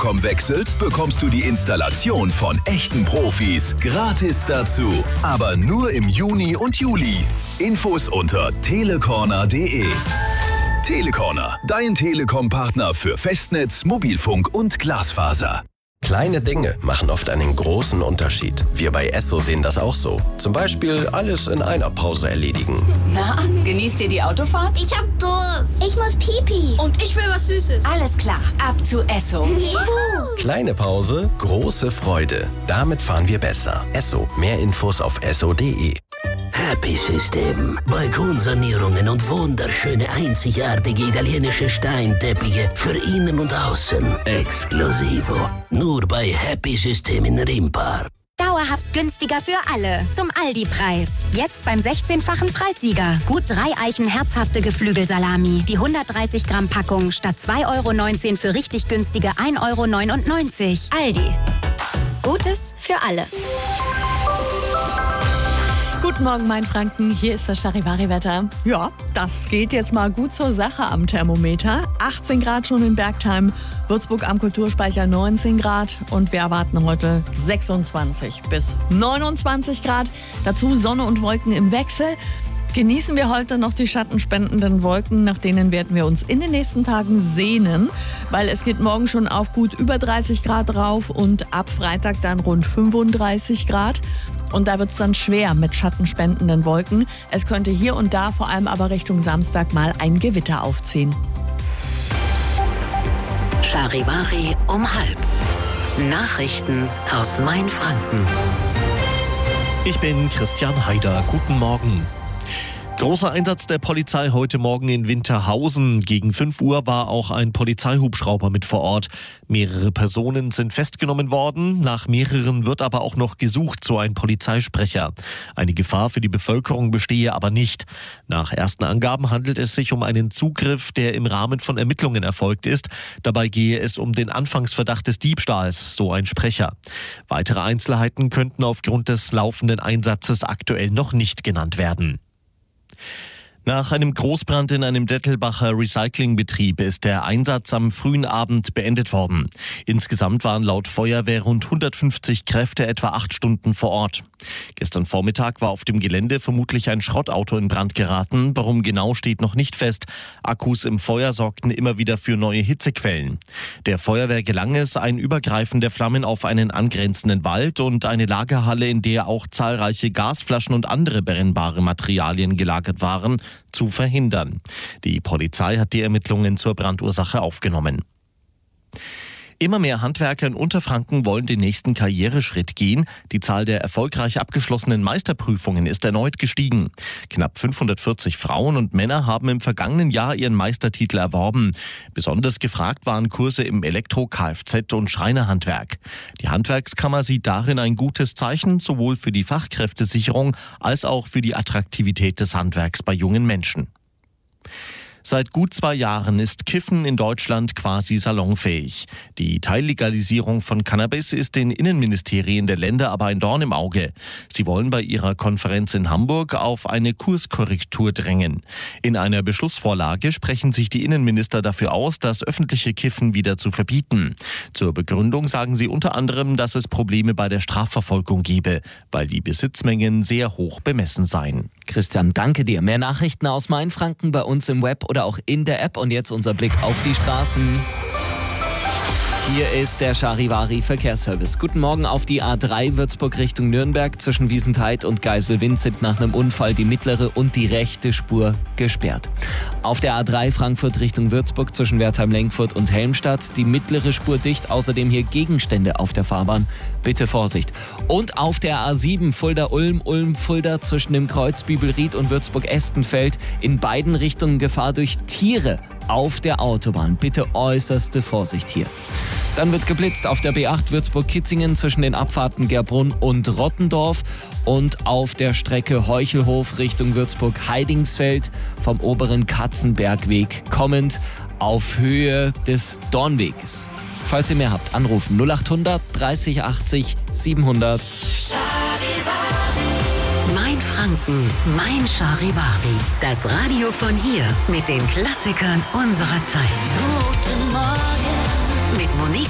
wechselst, bekommst du die Installation von echten Profis gratis dazu. Aber nur im Juni und Juli. Infos unter telecorner.de. Telecorner, dein Telekom-Partner für Festnetz, Mobilfunk und Glasfaser. Kleine Dinge machen oft einen großen Unterschied. Wir bei Esso sehen das auch so. Zum Beispiel alles in einer Pause erledigen. Na, genießt ihr die Autofahrt? Ich hab Durst. Ich muss Pipi. Und ich will was Süßes. Alles klar, ab zu Esso. Juhu. Kleine Pause, große Freude. Damit fahren wir besser. Esso. Mehr Infos auf esso.de. Happy System. Balkonsanierungen und wunderschöne, einzigartige italienische Steinteppiche für innen und außen. Exklusivo. Nur bei Happy System in Rimpar. Dauerhaft günstiger für alle. Zum Aldi-Preis. Jetzt beim 16-fachen Preissieger. Gut 3 Eichen herzhafte Geflügelsalami. Die 130 Gramm Packung statt 2,19 € für richtig günstige 1,99 €. Aldi. Gutes für alle. Guten Morgen, mein Franken. Hier ist das Charivari-Wetter. Ja, das geht jetzt mal gut zur Sache am Thermometer. 18 Grad schon in Bergtheim, Würzburg am Kulturspeicher 19 Grad und wir erwarten heute 26 bis 29 Grad. Dazu Sonne und Wolken im Wechsel. Genießen wir heute noch die schattenspendenden Wolken, nach denen werden wir uns in den nächsten Tagen sehnen, weil es geht morgen schon auf gut über 30 Grad rauf und ab Freitag dann rund 35 Grad. Und da wird es dann schwer mit schattenspendenden Wolken. Es könnte hier und da vor allem aber Richtung Samstag mal ein Gewitter aufziehen. Charivari um 12:30. Nachrichten aus Mainfranken. Ich bin Christian Haider. Guten Morgen. Großer Einsatz der Polizei heute Morgen in Winterhausen. Gegen 5 Uhr war auch ein Polizeihubschrauber mit vor Ort. Mehrere Personen sind festgenommen worden. Nach mehreren wird aber auch noch gesucht, so ein Polizeisprecher. Eine Gefahr für die Bevölkerung bestehe aber nicht. Nach ersten Angaben handelt es sich um einen Zugriff, der im Rahmen von Ermittlungen erfolgt ist. Dabei gehe es um den Anfangsverdacht des Diebstahls, so ein Sprecher. Weitere Einzelheiten könnten aufgrund des laufenden Einsatzes aktuell noch nicht genannt werden. Nach einem Großbrand in einem Dettelbacher Recyclingbetrieb ist der Einsatz am frühen Abend beendet worden. Insgesamt waren laut Feuerwehr rund 150 Kräfte etwa 8 Stunden vor Ort. Gestern Vormittag war auf dem Gelände vermutlich ein Schrottauto in Brand geraten. Warum genau, steht noch nicht fest. Akkus im Feuer sorgten immer wieder für neue Hitzequellen. Der Feuerwehr gelang es, ein Übergreifen der Flammen auf einen angrenzenden Wald und eine Lagerhalle, in der auch zahlreiche Gasflaschen und andere brennbare Materialien gelagert waren, zu verhindern. Die Polizei hat die Ermittlungen zur Brandursache aufgenommen. Immer mehr Handwerker in Unterfranken wollen den nächsten Karriereschritt gehen. Die Zahl der erfolgreich abgeschlossenen Meisterprüfungen ist erneut gestiegen. Knapp 540 Frauen und Männer haben im vergangenen Jahr ihren Meistertitel erworben. Besonders gefragt waren Kurse im Elektro-, Kfz- und Schreinerhandwerk. Die Handwerkskammer sieht darin ein gutes Zeichen, sowohl für die Fachkräftesicherung als auch für die Attraktivität des Handwerks bei jungen Menschen. Seit gut 2 Jahren ist Kiffen in Deutschland quasi salonfähig. Die Teillegalisierung von Cannabis ist den Innenministerien der Länder aber ein Dorn im Auge. Sie wollen bei ihrer Konferenz in Hamburg auf eine Kurskorrektur drängen. In einer Beschlussvorlage sprechen sich die Innenminister dafür aus, das öffentliche Kiffen wieder zu verbieten. Zur Begründung sagen sie unter anderem, dass es Probleme bei der Strafverfolgung gebe, weil die Besitzmengen sehr hoch bemessen seien. Christian, danke dir. Mehr Nachrichten aus Mainfranken bei uns im Web oder auch in der App. Und jetzt unser Blick auf die Straßen. Hier ist der Charivari Verkehrsservice. Guten Morgen. Auf die A3 Würzburg Richtung Nürnberg zwischen Wiesenthait und Geiselwind sind nach einem Unfall die mittlere und die rechte Spur gesperrt. Auf der A3 Frankfurt Richtung Würzburg zwischen Wertheim-Lenkfurt und Helmstadt die mittlere Spur dicht. Außerdem hier Gegenstände auf der Fahrbahn. Bitte Vorsicht. Und auf der A7 Fulda-Ulm, Ulm-Fulda zwischen dem Kreuz Bibelried und Würzburg-Estenfeld in beiden Richtungen Gefahr durch Tiere auf der Autobahn. Bitte äußerste Vorsicht hier. Dann wird geblitzt auf der B8 Würzburg-Kitzingen zwischen den Abfahrten Gerbrunn und Rottendorf und auf der Strecke Heuchelhof Richtung Würzburg-Heidingsfeld vom oberen Katzenbergweg kommend auf Höhe des Dornweges. Falls ihr mehr habt, anrufen 0800 30 80 700. Mainfranken, mein Charivari. Das Radio von hier mit den Klassikern unserer Zeit. Guten Morgen mit Monique